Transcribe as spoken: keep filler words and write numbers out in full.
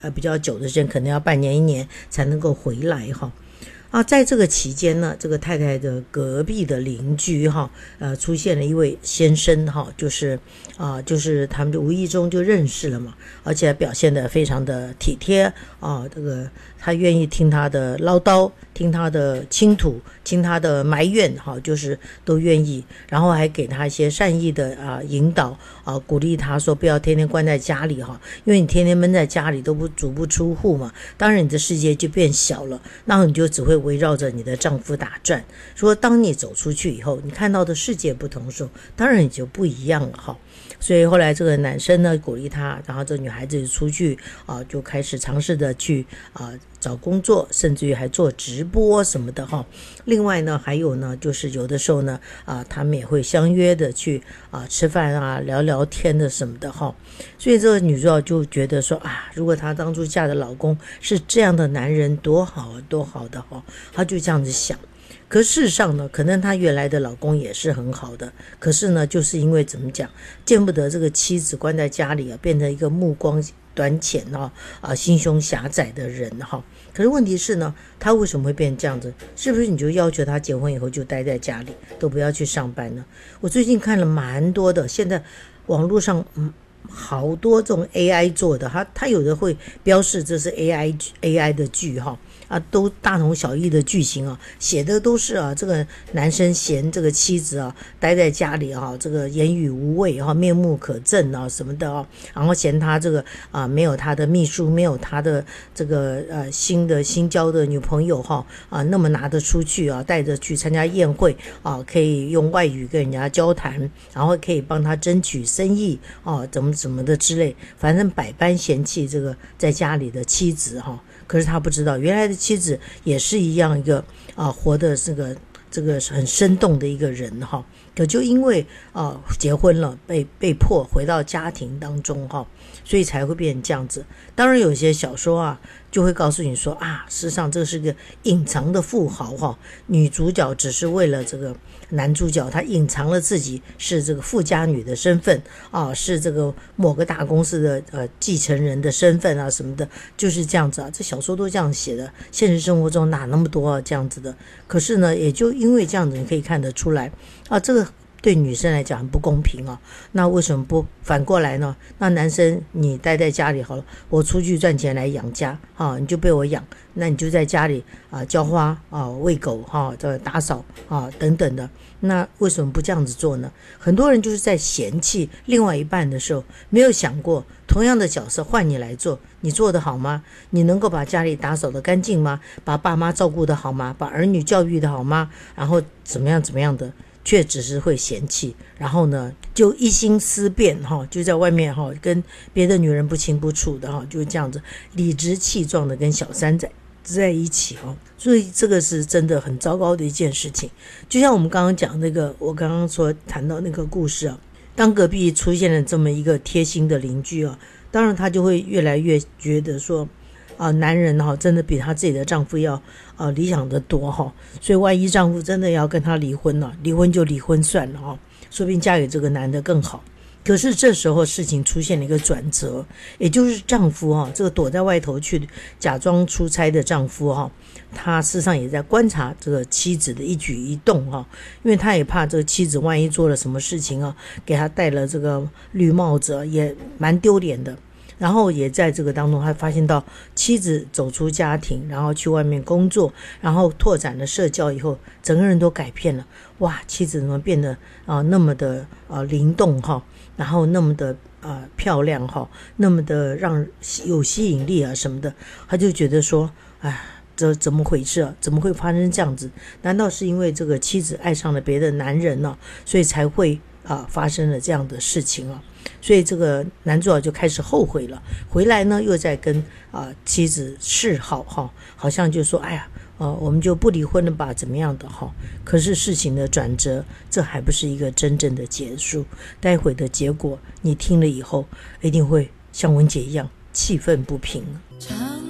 呃比较久的时间，可能要半年一年才能够回来哈。啊，在这个期间呢，这个太太的隔壁的邻居哈，呃，出现了一位先生哈，就是啊，就是他们就无意中就认识了嘛，而且表现得非常的体贴啊，这个他愿意听他的唠叨，听他的倾吐，听他的埋怨哈，就是都愿意，然后还给他一些善意的啊引导啊，鼓励他说不要天天关在家里哈，因为你天天闷在家里都不足不出户嘛，当然你的世界就变小了，那你就只会围绕着你的丈夫打转。说当你走出去以后，你看到的世界不同的时候，当然你就不一样了哈。所以后来这个男生呢鼓励他，然后这女孩子出去啊，就开始尝试的去啊找工作，甚至于还做直播什么的哈。另外呢，还有呢，就是有的时候呢啊，他们也会相约的去啊吃饭啊、聊聊天的什么的哈。所以这个女主角就觉得说啊，如果她当初嫁的老公是这样的男人，多好啊，多好的哈。她就这样子想。可事实上呢，可能她原来的老公也是很好的，可是呢，就是因为怎么讲，见不得这个妻子关在家里啊，变成一个目光短浅啊、啊心胸狭窄的人哈。可是问题是呢，他为什么会变成这样子？是不是你就要求他结婚以后就待在家里，都不要去上班呢？我最近看了蛮多的，现在网络上嗯。好多这种 A I 做的，他他有的会标示这是 A I A I 的剧哈啊，都大同小异的剧情啊，写的都是啊，这个男生嫌这个妻子啊待在家里啊，这个言语无味啊，面目可憎啊什么的啊，然后嫌他这个啊没有他的秘书，没有他的这个呃新的新交的女朋友哈啊那么拿得出去啊，带着去参加宴会啊，可以用外语跟人家交谈，然后可以帮他争取生意啊，怎么。什么的之类，反正百般嫌弃这个在家里的妻子哈。可是他不知道，原来的妻子也是一样一个啊，活的这个这个很生动的一个人哈。可就因为啊结婚了，被被迫回到家庭当中哈，所以才会变成这样子。当然有些小说啊就会告诉你说啊，事实上这是个隐藏的富豪哈，女主角只是为了这个男主角，他隐藏了自己是这个富家女的身份啊，是这个某个大公司的呃继承人的身份啊什么的，就是这样子啊。这小说都这样写的，现实生活中哪那么多啊这样子的？可是呢，也就因为这样子，你可以看得出来啊，这个对女生来讲很不公平啊。那为什么不反过来呢？那男生你待在家里好了，我出去赚钱来养家啊，你就被我养，那你就在家里啊浇花啊、喂狗哈、啊、打扫啊等等的。那为什么不这样子做呢？很多人就是在嫌弃另外一半的时候，没有想过同样的角色换你来做，你做得好吗？你能够把家里打扫得干净吗？把爸妈照顾得好吗？把儿女教育得好吗？然后怎么样怎么样的，却只是会嫌弃，然后呢就一心思变哈，就在外面哈跟别的女人不清不楚的哈，就这样子理直气壮的跟小三在在一起哦。所以这个是真的很糟糕的一件事情。就像我们刚刚讲那个，我刚刚说谈到那个故事啊，当隔壁出现了这么一个贴心的邻居啊，当然他就会越来越觉得说啊、呃，男人哈、哦、真的比他自己的丈夫要啊、呃、理想的多哈、哦，所以万一丈夫真的要跟他离婚了，离婚就离婚算了哈、哦，说不定嫁给这个男的更好。可是这时候事情出现了一个转折，也就是丈夫哈、哦，这个躲在外头去假装出差的丈夫哈、哦，他事实上也在观察这个妻子的一举一动哈、哦，因为他也怕这个妻子万一做了什么事情啊，给他戴了这个绿帽子，也蛮丢脸的。然后也在这个当中，他发现到妻子走出家庭，然后去外面工作，然后拓展了社交以后，整个人都改变了。哇，妻子怎么变得啊、呃、那么的啊、呃、灵动哈，然后那么的啊、呃、漂亮哈，那么的让有吸引力啊什么的，他就觉得说，哎，这怎么回事啊？怎么会发生这样子？难道是因为这个妻子爱上了别的男人呢、啊，所以才会啊、呃、发生了这样的事情啊？所以这个男主角就开始后悔了，回来呢又在跟啊、呃、妻子示好哈，好像就说哎呀，呃我们就不离婚了吧，怎么样的哈？可是事情的转折，这还不是一个真正的结束，待会的结果你听了以后，一定会像文姐一样气愤不平。